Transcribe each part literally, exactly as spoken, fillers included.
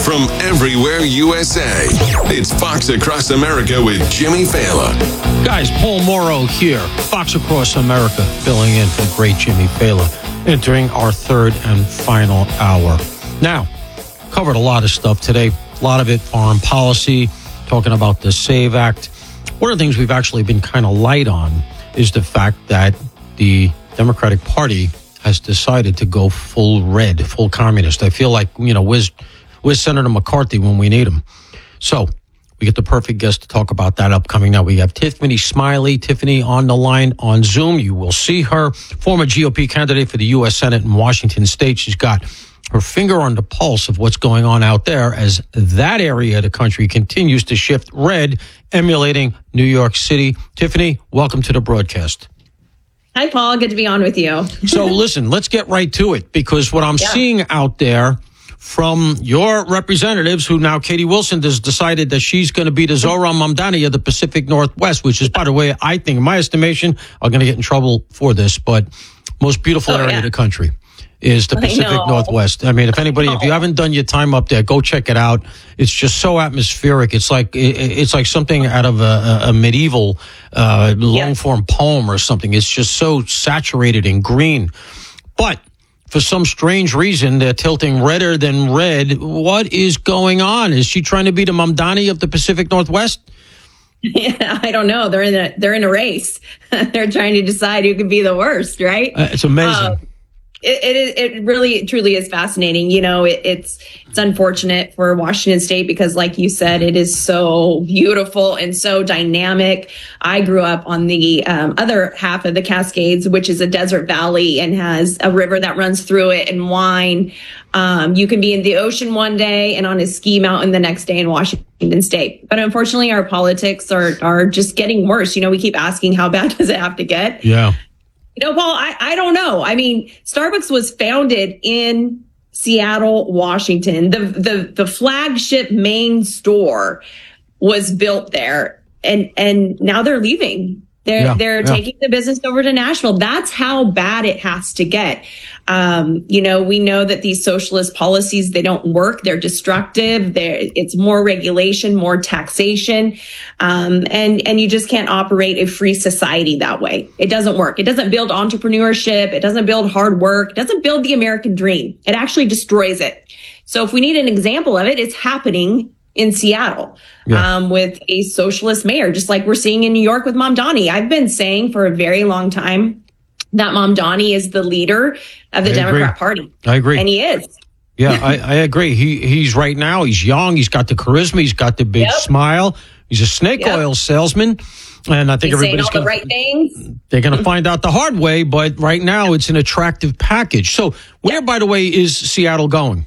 from everywhere U S A. It's Fox Across America with Jimmy Fallon. Guys, Paul Morrow here, Fox Across America, filling in for the great Jimmy Fallon, entering our third and final hour. Now, covered a lot of stuff today, a lot of it foreign policy, talking about the SAVE Act. One of the things we've actually been kind of light on is the fact that the Democratic Party has decided to go full red, full communist. I feel like, you know, where's, where's Senator McCarthy when we need him? So we get the perfect guest to talk about that upcoming now. We have Tiffany Smiley. Tiffany on the line on Zoom. You will see her, former G O P candidate for the U S Senate in Washington State. She's got her finger on the pulse of what's going on out there as that area of the country continues to shift red, emulating New York City. Tiffany, welcome to the broadcast. Hi, Paul. Good to be on with you. So listen, let's get right to it, because what I'm yeah. seeing out there from your representatives, who now Katie Wilson has decided that she's going to be the Zohran Mamdani of the Pacific Northwest, which is, by the way, I think, in my estimation, I'm going to get in trouble for this, but most beautiful oh, area yeah. of the country is the Pacific Northwest. I mean, if anybody, if you haven't done your time up there, go check it out. It's just so atmospheric. It's like it's like something out of a, a medieval uh, long form poem or something. It's just so saturated in green. But for some strange reason, they're tilting redder than red. What is going on? Is she trying to be the Mamdani of the Pacific Northwest? Yeah, I don't know. They're in a they're in a race. They're trying to decide who can be the worst, right? Uh, it's amazing. Um, It, it is. It really, truly is fascinating. You know, it, it's it's unfortunate for Washington State because, like you said, it is so beautiful and so dynamic. I grew up on the um, other half of the Cascades, which is a desert valley and has a river that runs through it and wine. Um, you can be in the ocean one day and on a ski mountain the next day in Washington State. But unfortunately, our politics are are just getting worse. You know, we keep asking, how bad does it have to get? Yeah. You know, Paul, I, I don't know. I mean, Starbucks was founded in Seattle, Washington. The, the, the flagship main store was built there, and, and now they're leaving. They're, yeah, they're yeah. taking the business over to Nashville. That's how bad it has to get. Um, you know, we know that these socialist policies, they don't work. They're destructive. They're, it's more regulation, more taxation. Um, and, and you just can't operate a free society that way. It doesn't work. It doesn't build entrepreneurship. It doesn't build hard work. It doesn't build the American dream. It actually destroys it. So if we need an example of it, it's happening in Seattle, yeah. um, with a socialist mayor, just like we're seeing in New York with Mamdani. I've been saying for a very long time that Mamdani is the leader of the I Democrat agree. Party. I agree. And he is. Yeah, I, I agree. He He's right now, he's young. He's got the charisma. He's got the big yep. smile. He's a snake yep. oil salesman. And I think he's everybody's going the right things. They're going to find out the hard way. But right now, it's an attractive package. So where, yep. by the way, is Seattle going?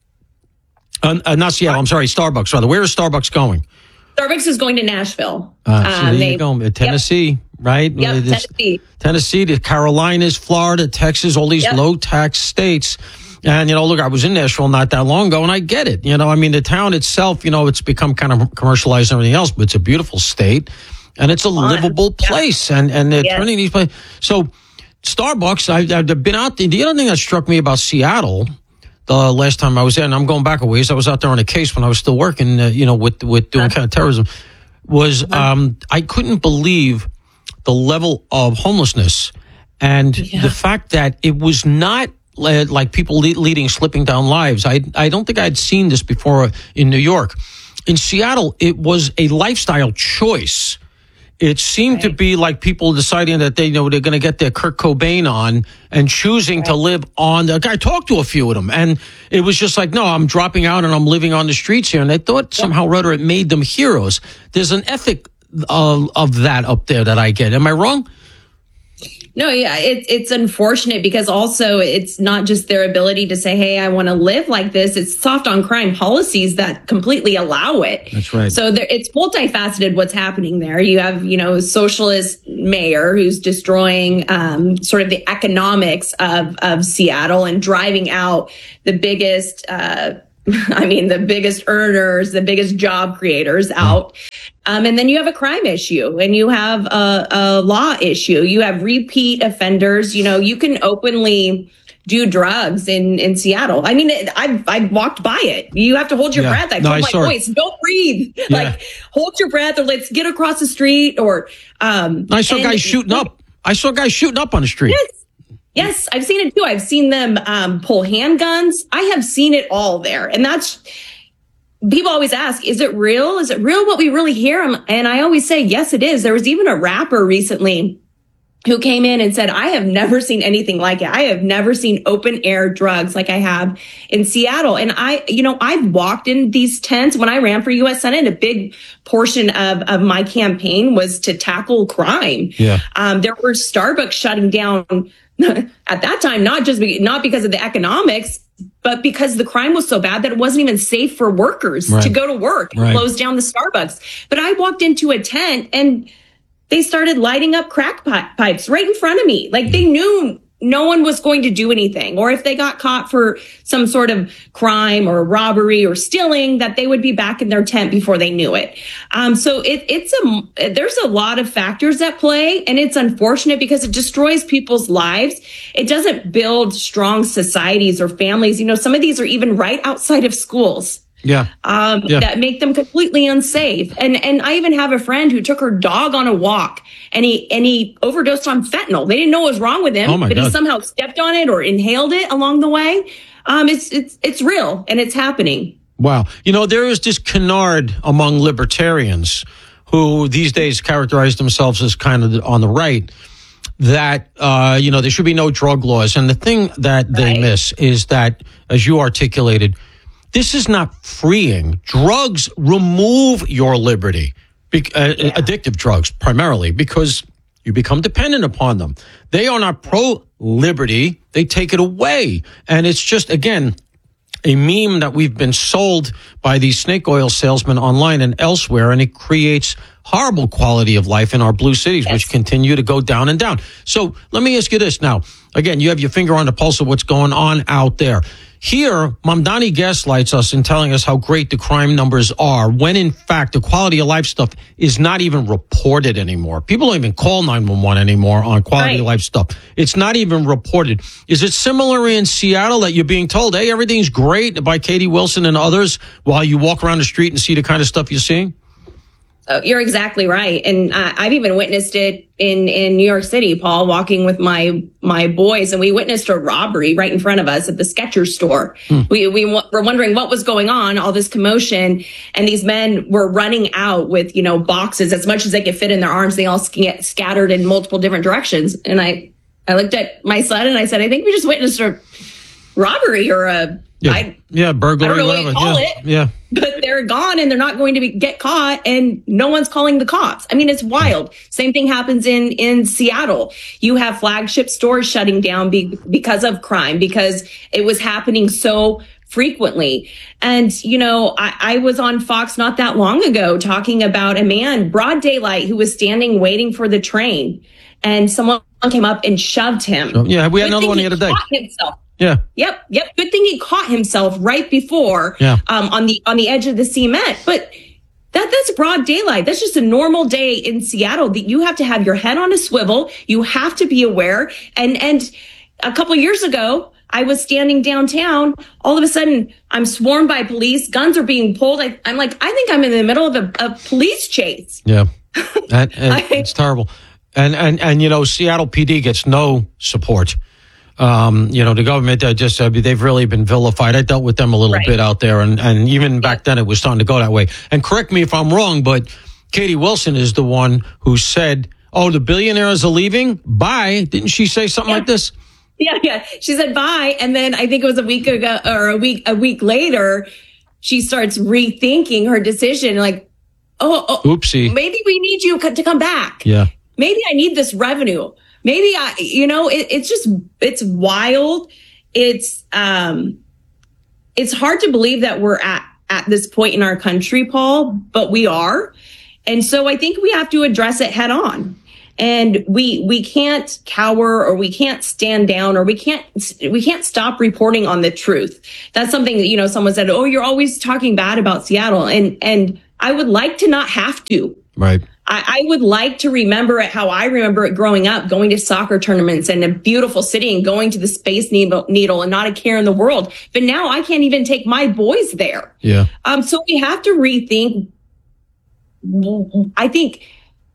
Uh, uh, not Seattle, I'm sorry, Starbucks, rather. Where is Starbucks going? Starbucks is going to Nashville. Uh, so there um, they, you go. Tennessee, yep. right? Yep, this, Tennessee. Tennessee, the Carolinas, Florida, Texas, all these yep. low-tax states. And, you know, look, I was in Nashville not that long ago, and I get it. You know, I mean, the town itself, you know, it's become kind of commercialized and everything else, but it's a beautiful state, and it's a Fun. livable place. Yep. And, and they're yes. turning these places. So Starbucks, I, I've been out there. The other thing that struck me about Seattle the last time I was there, and I'm going back a ways, I was out there on a case when I was still working, uh, you know, with with doing counterterrorism, was um, I couldn't believe the level of homelessness and yeah. the fact that it was not uh, like people le- leading, slipping down lives. I I don't think I'd seen this before in New York. In Seattle, it was a lifestyle choice. It seemed right. to be like people deciding that they you know they're going to get their Kurt Cobain on and choosing right. to live on. The guy talked to a few of them, and it was just like, no, I'm dropping out and I'm living on the streets here. And they thought yeah. somehow or other it made them heroes. There's an ethic of, of that up there that I get. Am I wrong? No, yeah, it, it's unfortunate because also it's not just their ability to say, hey, I want to live like this. It's soft on crime policies that completely allow it. That's right. So there, it's multifaceted what's happening there. You have, you know, a socialist mayor who's destroying um, sort of the economics of, of Seattle and driving out the biggest uh I mean, the biggest earners, the biggest job creators out. Um, and then you have a crime issue and you have a, a law issue. You have repeat offenders. You know, you can openly do drugs in, in Seattle. I mean, I've, I've walked by it. You have to hold your Yeah. breath. I No, told I my saw it. boys, don't breathe. Yeah. Like, hold your breath, or let's get across the street, or, um, I saw and- guys shooting up. I saw guys shooting up on the street. Yes. Yes, I've seen it too. I've seen them um, pull handguns. I have seen it all there. And that's, people always ask, is it real? Is it real what we really hear? And I always say, yes, it is. There was even a rapper recently who came in and said, I have never seen anything like it. I have never seen open air drugs like I have in Seattle. And I, you know, I've walked in these tents when I ran for U S Senate. A big portion of, of my campaign was to tackle crime. Yeah. Um, there were Starbucks shutting down at that time, not just be, not because of the economics, but because the crime was so bad that it wasn't even safe for workers Right. to go to work. It Right. closed down the Starbucks. But I walked into a tent and they started lighting up crack pi- pipes right in front of me. Like they knew no one was going to do anything. Or if they got caught for some sort of crime or robbery or stealing, that they would be back in their tent before they knew it. Um, so it, it's a, there's a lot of factors at play, and it's unfortunate because it destroys people's lives. It doesn't build strong societies or families. You know, some of these are even right outside of schools. Yeah. Um, Yeah. that make them completely unsafe. And and I even have a friend who took her dog on a walk and he and he overdosed on fentanyl. They didn't know what was wrong with him, Oh my but he God. somehow stepped on it or inhaled it along the way. Um, it's it's it's real and it's happening. Wow. You know, there is this canard among libertarians who these days characterize themselves as kind of on the right, that, uh, you know, there should be no drug laws. And the thing that they Right. miss is that, as you articulated, this is not freeing. Drugs remove your liberty, Be- uh, addictive drugs primarily, because you become dependent upon them. They are not pro-liberty. They take it away. And it's just, again, a meme that we've been sold by these snake oil salesmen online and elsewhere, and it creates horrible quality of life in our blue cities, Yes. which continue to go down and down. So let me ask you this now. Again, you have your finger on the pulse of what's going on out there. Here, Mamdani gaslights us in telling us how great the crime numbers are, when in fact the quality of life stuff is not even reported anymore. People don't even call nine one one anymore on quality Right. of life stuff. It's not even reported. Is it similar in Seattle that you're being told, hey, everything's great by Katie Wilson and others, while you walk around the street and see the kind of stuff you're seeing? Oh, you're exactly right. And uh, I've even witnessed it in, in New York City, Paul, walking with my, my boys, and we witnessed a robbery right in front of us at the Skechers store. Hmm. We, we w- were wondering what was going on, all this commotion, and these men were running out with, you know, boxes as much as they could fit in their arms. They all sc- scattered in multiple different directions. And I, I looked at my son and I said, I think we just witnessed a robbery or a, Yeah, I, yeah, burglary, I don't know what whatever. you call yeah, it. yeah. But they're gone and they're not going to be, get caught, and no one's calling the cops. I mean, it's wild. Same thing happens in, in Seattle. You have flagship stores shutting down be, because of crime, because it was happening so frequently. And, you know, I, I was on Fox not that long ago talking about a man, broad daylight, who was standing waiting for the train, and someone came up and shoved him. Yeah, we had Good another thing one the he other day. caught himself. Yeah. Yep, yep. Good thing he caught himself right before, Yeah. um, on the on the edge of the cement. But that that's broad daylight. That's just a normal day in Seattle. That you have to have your head on a swivel. You have to be aware. And and a couple years ago, I was standing downtown. All of a sudden, I'm swarmed by police. Guns are being pulled. I, I'm like, I think I'm in the middle of a, a police chase. Yeah, and, and it's terrible. And and and you know, Seattle P D gets no support. Um, you know, the government, uh, just, uh, they've really been vilified. I dealt with them a little Right. bit out there, and, and even back then it was starting to go that way. And correct me if I'm wrong, but Katie Wilson is the one who said, oh, the billionaires are leaving? Bye. Didn't she say something Yeah. like this? Yeah, yeah. She said bye, and then I think it was a week ago or a week a week later, she starts rethinking her decision. Like, oh, oh Oopsie. maybe we need you to come back. Yeah. Maybe I need this revenue. Maybe I, you know, it, it's just, it's wild. It's, um, it's hard to believe that we're at, at this point in our country, Paul, but we are. And so I think we have to address it head on. And we, we can't cower, or we can't stand down, or we can't, we can't stop reporting on the truth. That's something that, you know, someone said, oh, you're always talking bad about Seattle. And, and I would like to not have to. Right. I, I would like to remember it how I remember it growing up, going to soccer tournaments and a beautiful city and going to the Space Needle, needle and not a care in the world. But now I can't even take my boys there. Yeah. Um. So we have to rethink, I think,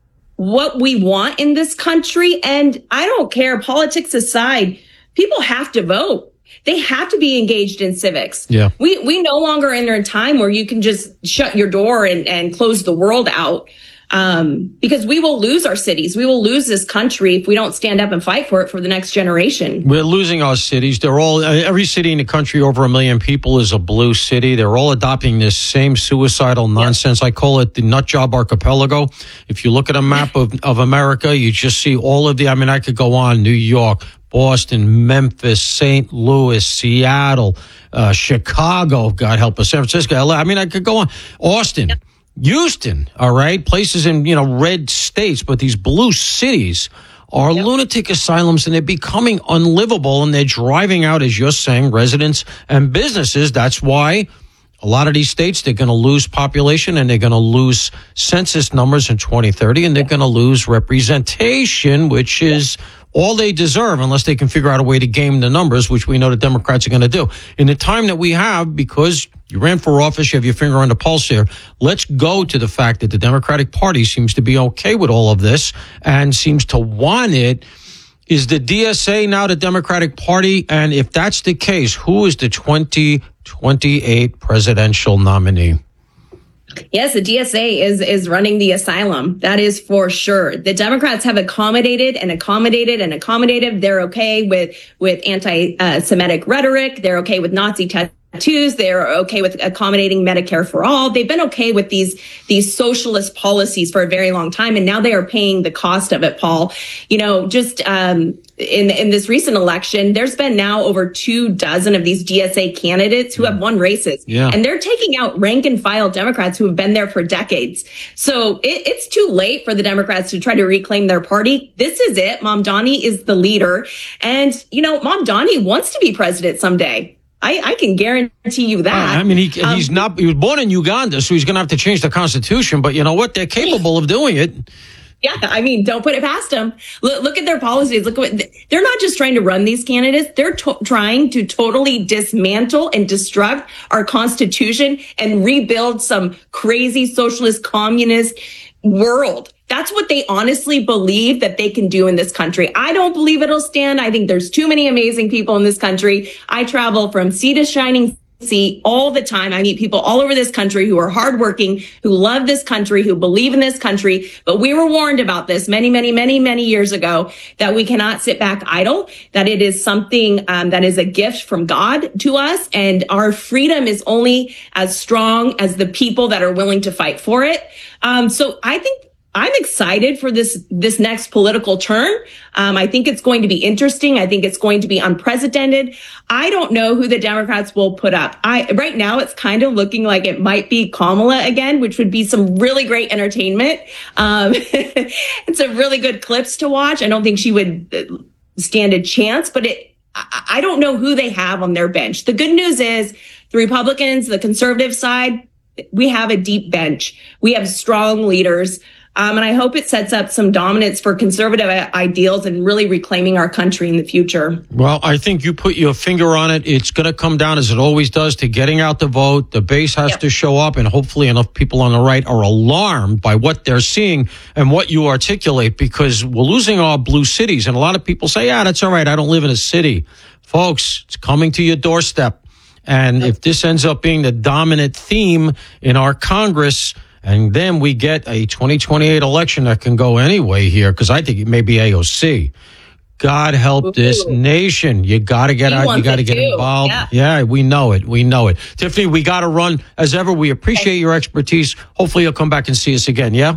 what we want in this country. And I don't care, politics aside, people have to vote. They have to be engaged in civics. Yeah. We we no longer enter a time where you can just shut your door and, and close the world out. Um, because we will lose our cities. We will lose this country if we don't stand up and fight for it for the next generation. We're losing our cities. They're all, every city in the country over a million people is a blue city. They're all adopting this same suicidal nonsense. Yep. I call it the nut job archipelago. If you look at a map of, of America, you just see all of the, I mean, I could go on, New York, Boston, Memphis, Saint Louis, Seattle, uh, Chicago, God help us, San Francisco, L A. I mean, I could go on. Austin. Yep. Houston, all right, places in, you know, red states, but these blue cities are yep. lunatic asylums, and they're becoming unlivable, and they're driving out, as you're saying, residents and businesses. That's why a lot of these states, they're going to lose population, and they're going to lose census numbers in twenty thirty, and they're going to lose representation, which is all they deserve, unless they can figure out a way to game the numbers, which we know the Democrats are going to do. In the time that we have, because you ran for office, you have your finger on the pulse here, let's go to the fact that the Democratic Party seems to be okay with all of this and seems to want it. Is the D S A now the Democratic Party? And if that's the case, who is the twenty twenty-eight presidential nominee? Yes, the D S A is is running the asylum. That is for sure. The Democrats have accommodated and accommodated and accommodated. They're okay with with anti-Semitic rhetoric. They're okay with Nazi tattoos. They're okay with accommodating Medicare for all. They've been okay with these these socialist policies for a very long time, and now they are paying the cost of it, Paul. You know, just um, in in this recent election, there's been now over two dozen of these D S A candidates who have won races, yeah. and they're taking out rank and file Democrats who have been there for decades. So it, it's too late for the Democrats to try to reclaim their party. This is it. Mamdani is the leader, and you know, Mamdani wants to be president someday. I, I can guarantee you that. I mean, he, um, he's not. He was born in Uganda, so he's going to have to change the Constitution. But you know what? They're capable of doing it. Yeah, I mean, don't put it past them. Look, look at their policies. Look at what they're not just trying to run these candidates. They're to- trying to totally dismantle and destruct our Constitution and rebuild some crazy socialist communist world. That's what they honestly believe that they can do in this country. I don't believe it'll stand. I think there's too many amazing people in this country. I travel from sea to shining sea all the time. I meet people all over this country who are hardworking, who love this country, who believe in this country. But we were warned about this many, many, many, many years ago, that we cannot sit back idle, that it is something um, that is a gift from God to us. And our freedom is only as strong as the people that are willing to fight for it. Um, so I think I'm excited for this, this next political turn. Um, I think it's going to be interesting. I think it's going to be unprecedented. I don't know who the Democrats will put up. I, right now it's kind of looking like it might be Kamala again, which would be some really great entertainment. Um, it's a really good clips to watch. I don't think she would stand a chance, but it, I, I don't know who they have on their bench. The good news is the Republicans, the conservative side, we have a deep bench. We have strong leaders. Um, and I hope it sets up some dominance for conservative ideals and really reclaiming our country in the future. Well, I think you put your finger on it. It's going to come down, as it always does, to getting out the vote. The base has yep. to show up, and hopefully enough people on the right are alarmed by what they're seeing and what you articulate, because we're losing our blue cities. And a lot of people say, yeah, that's all right. I don't live in a city. Folks, it's coming to your doorstep. And if this ends up being the dominant theme in our Congress, and then we get a twenty twenty-eight election that can go anyway here, because I think it may be A O C. God help Ooh. This nation. You got to get out. You got to get involved. Yeah. yeah, we know it. We know it. Tiffany, we got to run. As ever, we appreciate your expertise. Hopefully you'll come back and see us again, yeah?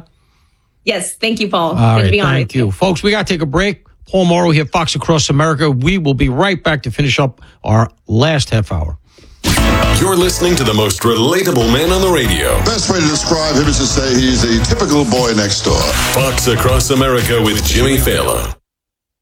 Yes. Thank you, Paul. All Good right, to be on thank you. you. Folks, we got to take a break. Paul Mauro here, Fox Across America. We will be right back to finish up our last half hour. You're listening to the most relatable man on the radio. Best way to describe him is to say he's a typical boy next door. Fox Across America with Jimmy Fallon.